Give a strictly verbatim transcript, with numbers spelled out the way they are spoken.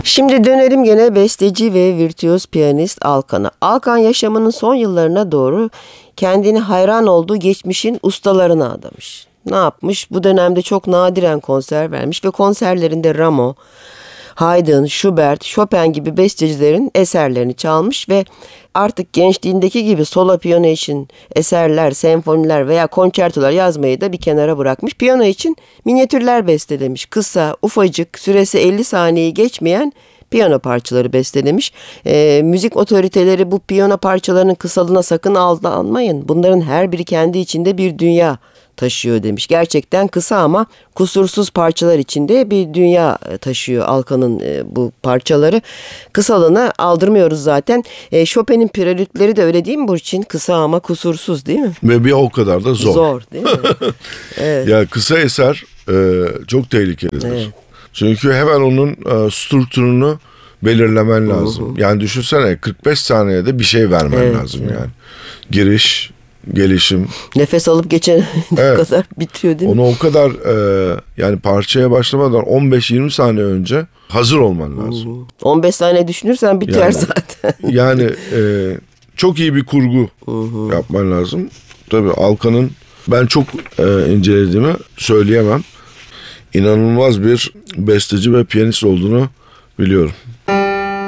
Şimdi dönelim gene besteci ve virtüöz piyanist Alkan'a. Alkan yaşamının son yıllarına doğru kendini hayran olduğu geçmişin ustalarına adamış. Ne yapmış? Bu dönemde çok nadiren konser vermiş ve konserlerinde Rameau, Haydn, Schubert, Chopin gibi bestecilerin eserlerini çalmış ve artık gençliğindeki gibi solo piyano için eserler, senfoniler veya konçertolar yazmayı da bir kenara bırakmış. Piyano için minyatürler bestelemiş. Kısa, ufacık, süresi elli saniyeyi geçmeyen piyano parçaları bestelemiş. E, müzik otoriteleri bu piyano parçalarının kısalığına sakın aldanmayın. Bunların her biri kendi içinde bir dünya taşıyor demiş. Gerçekten kısa ama kusursuz parçalar içinde bir dünya taşıyor Alkan'ın e, bu parçaları. Kısalığına aldırmıyoruz zaten. E, Chopin'in prelütleri de öyle değil mi Burçin? Kısa ama kusursuz değil mi? Ve bir o kadar da zor. Zor değil mi? Evet. Ya kısa eser e, çok tehlikelidir. Evet. Çünkü hemen onun e, strukturunu belirlemen lazım. Hı hı. Yani düşünsene kırk beş saniyede bir şey vermen evet, lazım evet. yani. Giriş, gelişim. Nefes alıp geçene evet. kadar bitiyor değil mi? Onu o kadar e, yani parçaya başlamadan on beş yirmi saniye önce hazır olman lazım. Hı hı. on beş saniye düşünürsen biter yani, zaten. Yani e, çok iyi bir kurgu hı hı. yapman lazım. Tabii Alkan'ın ben çok e, incelediğimi söyleyemem. İnanılmaz bir besteci ve piyanist olduğunu biliyorum.